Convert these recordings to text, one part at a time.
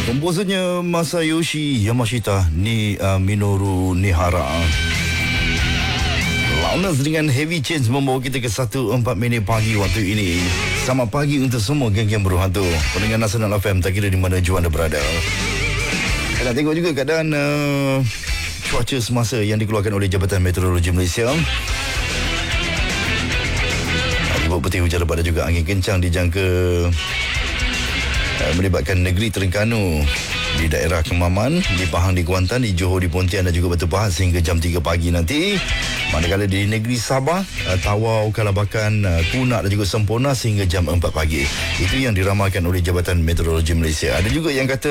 Komposernya Masayoshi Yamashita ni Minoru Nihara. Loudness dengan Heavy Chains membawa kita ke 1.04 pagi waktu ini. Selamat pagi untuk semua geng-geng berhantu pendengar Nasional FM, tak kira di mana jua anda berada. Kita tengok juga keadaan cuaca semasa yang dikeluarkan oleh Jabatan Meteorologi Malaysia. Di Putih, hujan lebat dan juga angin kencang dijangka melibatkan negeri Terengganu, di daerah Kemaman, di Pahang, di Kuantan, di Johor, di Pontian dan juga Batu Pahat sehingga jam 3 pagi nanti. Manakala di negeri Sabah, Tawau, Kalabakan, Kunak dan juga Semporna sehingga jam 4 pagi. Itu yang diramalkan oleh Jabatan Meteorologi Malaysia. Ada juga yang kata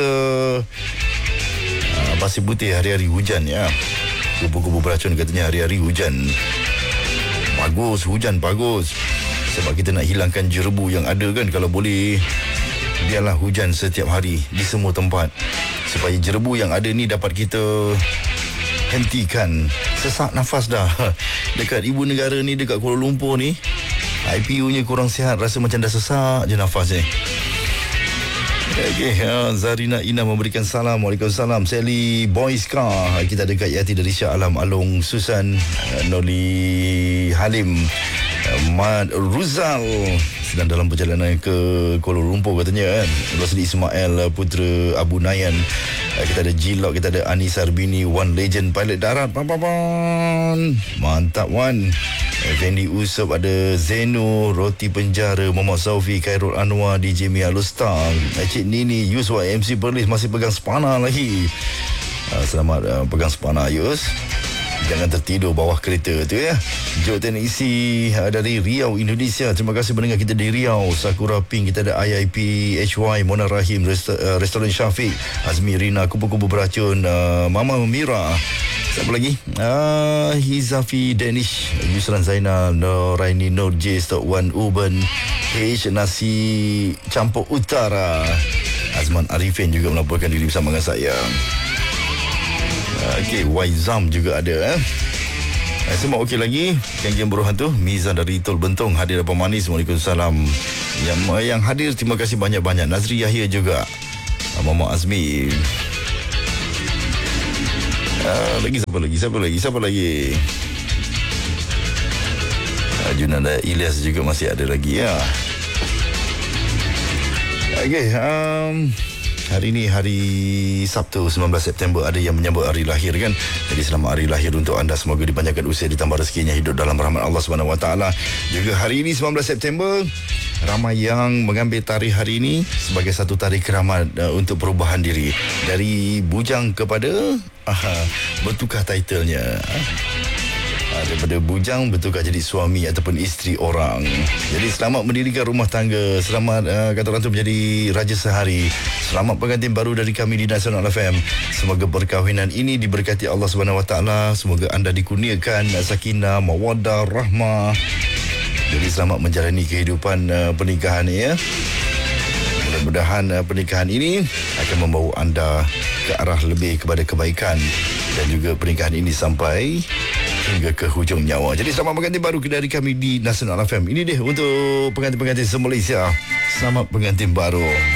Pasir Putih hari-hari hujan ya. Kubu-kubu beracun katanya hari-hari hujan. Bagus, hujan bagus. Sebab kita nak hilangkan jerebu yang ada kan. Kalau boleh, biarlah hujan setiap hari di semua tempat, supaya jerebu yang ada ni dapat kita hentikan. Sesak nafas dah dekat ibu negara ni, dekat Kuala Lumpur ni, IPU-nya kurang sihat, rasa macam dah sesak je nafas ni. Okey, Zarina Ina memberikan salam. Waalaikumsalam. Sally Boys Car, kita dekat Yati dari Shah Alam, Along Susan, Noli Halim, Mad Ruzal sedang dalam perjalanan ke Kuala Lumpur katanya kan. Rosli Ismail, Putera Abu Nayan. Kita ada Jilok, kita ada Anis Arbini, One Legend Pilot Darat. Mantap Wan. Fendi Usop, ada Zeno, Roti Penjara, Muhammad Saufi, Khairul Anwar, DJ Mia Lustang, Cik Nini, Yus YMC Perlis masih pegang spana lagi. Selamat pegang spana Yus. Jangan tertidur bawah kereta tu ya. Jok teknisi dari Riau, Indonesia. Terima kasih mendengar kita di Riau. Sakura Pink, kita ada IIP, HY, Mona Rahim, Restoran Syafiq, Azmi Rina, Kupu-Kupu Beracun, Mama Mira. Siapa lagi? Hizafi Danish, Yusran Zainal, Noraini, Nur J, Stok Wan Uben, H Nasi Campur Utara. Azman Arifin juga melaporkan diri bersama dengan saya. Okey, Waizam juga ada semua okey lagi. Geng-geng berhantu, Miza dari Tol Bentong hadir apa manis. Waalaikumsalam. Yang hadir terima kasih banyak-banyak. Nazri Yahya juga, Mama Azmi. Siapa lagi? Junanda Ilyas juga masih ada lagi ya. Okey, hari ini hari Sabtu 19 September, ada yang menyambut hari lahir kan. Jadi selamat hari lahir untuk anda, semoga dipanjangkan usia, ditambah rezekinya, hidup dalam rahmat Allah Subhanahu Wa Taala. Juga hari ini 19 September, ramai yang mengambil tarikh hari ini sebagai satu tarikh keramat untuk perubahan diri dari bujang kepada bertukar titlenya. Daripada bujang bertukar jadi suami ataupun isteri orang. Jadi selamat mendirikan rumah tangga, selamat kata orang tu menjadi raja sehari. Selamat pengantin baru dari kami di Nasional FM. Semoga perkahwinan ini diberkati Allah Subhanahu Wa Taala. Semoga anda dikurniakan sakinah, mawaddah, rahmah. Jadi selamat menjalani kehidupan pernikahan ya. Mudah-mudahan pernikahan ini akan membawa anda ke arah lebih kepada kebaikan, dan juga pernikahan ini sampai hingga ke hujung nyawa. Jadi selamat pengantin baru dari kami di Nasional FM. Ini dia untuk pengantin-pengantin se-Malaysia. Selamat pengantin baru.